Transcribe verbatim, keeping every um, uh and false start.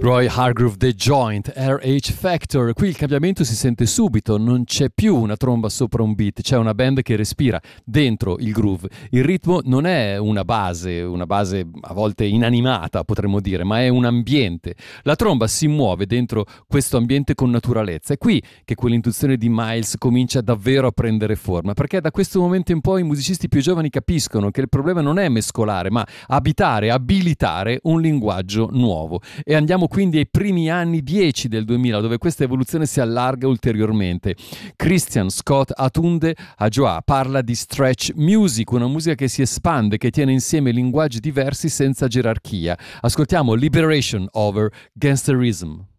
Roy Hargrove, The Joint, R H Factor. Qui il cambiamento si sente subito, non c'è più una tromba sopra un beat, c'è una band che respira dentro il groove. Il ritmo non è una base, una base a volte inanimata potremmo dire, ma è un ambiente. La tromba si muove dentro questo ambiente con naturalezza. È qui che quell'intuizione di Miles comincia davvero a prendere forma, perché da questo momento in poi i musicisti più giovani capiscono che il problema non è mescolare, ma abitare, abilitare un linguaggio nuovo. E andiamo quindi ai primi anni dieci del duemila, dove questa evoluzione si allarga ulteriormente. Christian Scott Atunde Adjoa parla di stretch music, una musica che si espande, che tiene insieme linguaggi diversi senza gerarchia. Ascoltiamo Liberation over Gangsterism.